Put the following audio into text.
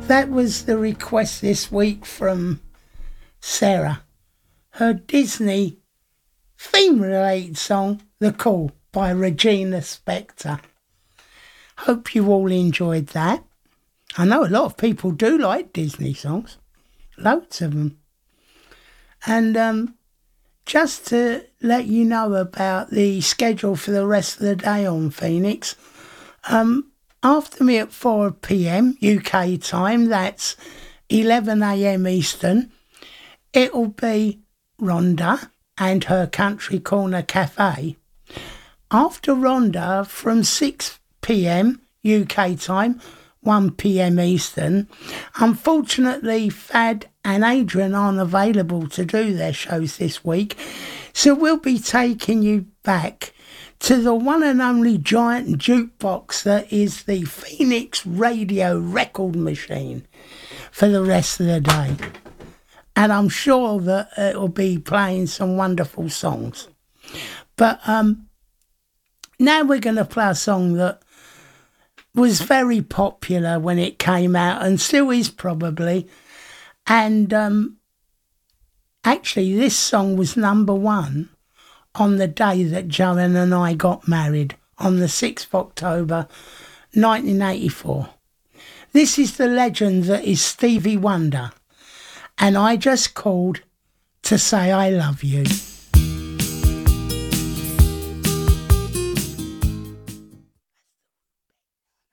That was the request this week from Sarah. Her Disney theme-related song, The Call, by Regina Spektor. Hope you all enjoyed that. I know a lot of people do like Disney songs. Loads of them. And just to let you know about the schedule for the rest of the day on Phoenix, after me at 4 p.m. UK time, that's 11 a.m. Eastern, it'll be Rhonda and her Country Corner Cafe. After Rhonda, from 6 p.m. UK time, 1 p.m. Eastern, unfortunately Fad and Adrian aren't available to do their shows this week, so we'll be taking you back to the one and only giant jukebox that is the Phoenix Radio Record Machine for the rest of the day. And I'm sure that it'll be playing some wonderful songs. But now we're going to play a song that was very popular when it came out and still is probably. And actually this song was #1 on the day that Joanne and I got married, on the 6th of October 1984. This is the legend that is Stevie Wonder, and I just called to say I love you.